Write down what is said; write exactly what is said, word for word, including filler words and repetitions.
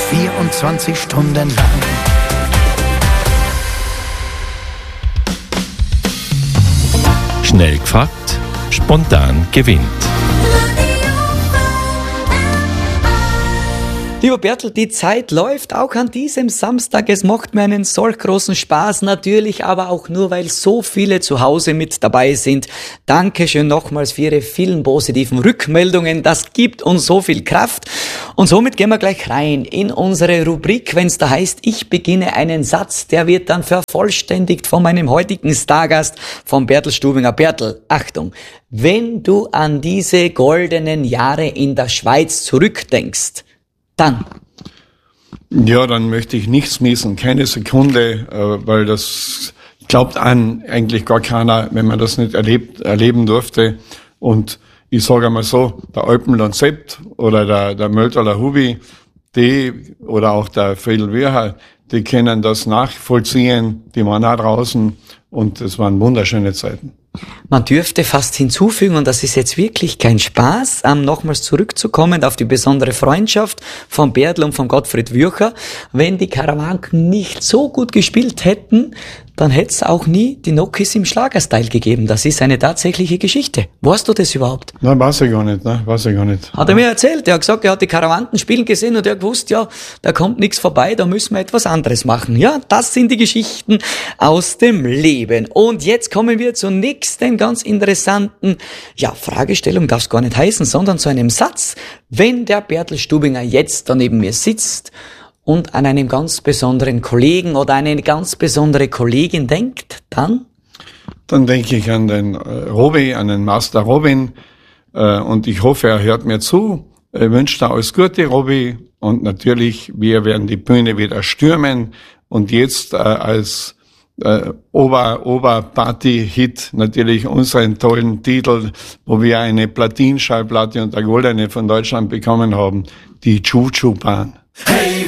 vierundzwanzig Stunden lang. Schnell gefragt, spontan gewinnt. Lieber Bertel, die Zeit läuft auch an diesem Samstag. Es macht mir einen solch großen Spaß, natürlich aber auch nur, weil so viele zu Hause mit dabei sind. Dankeschön nochmals für Ihre vielen positiven Rückmeldungen. Das gibt uns so viel Kraft. Und somit gehen wir gleich rein in unsere Rubrik, wenn es da heißt, ich beginne einen Satz. Der wird dann vervollständigt von meinem heutigen Stargast, von Bertel Stubinger. Bertel, Achtung, wenn du an diese goldenen Jahre in der Schweiz zurückdenkst, dann? Ja, dann möchte ich nichts missen, keine Sekunde, äh, weil das glaubt an eigentlich gar keiner, wenn man das nicht erlebt, erleben durfte. Und ich sage einmal so, der Alpenland Sept oder der, der Möltaler Hubi, die, oder auch der Friedel Wircher, die können das nachvollziehen, die waren auch draußen und es waren wunderschöne Zeiten. Man dürfte fast hinzufügen, und das ist jetzt wirklich kein Spaß, um nochmals zurückzukommen auf die besondere Freundschaft von Bertel und von Gottfried Wircher. Wenn die Karawanken nicht so gut gespielt hätten, dann hätte es auch nie die Nokis im Schlagerstyle gegeben. Das ist eine tatsächliche Geschichte. Weißt du das überhaupt? Nein, weiß ich gar nicht, ne? Weiß ich gar nicht. Hat er mir erzählt. Er hat gesagt, er hat die Karawanken spielen gesehen und er hat gewusst, ja, da kommt nichts vorbei, da müssen wir etwas anderes machen. Ja, das sind die Geschichten aus dem Leben. Und jetzt kommen wir zur nächsten ganz interessanten, ja, Fragestellung darf es gar nicht heißen, sondern zu einem Satz. Wenn der Bertel Stubinger jetzt da neben mir sitzt und an einen ganz besonderen Kollegen oder eine ganz besondere Kollegin denkt, dann? Dann denke ich an den äh, Robi, an den Master Robin, äh, und ich hoffe, er hört mir zu. Ich wünsche dir alles Gute, Robi, und natürlich, wir werden die Bühne wieder stürmen und jetzt äh, als äh, Ober, Ober-Party-Hit natürlich unseren tollen Titel, wo wir eine Platinschallplatte und eine goldene von Deutschland bekommen haben, die Chuchu-Bahn. Hey!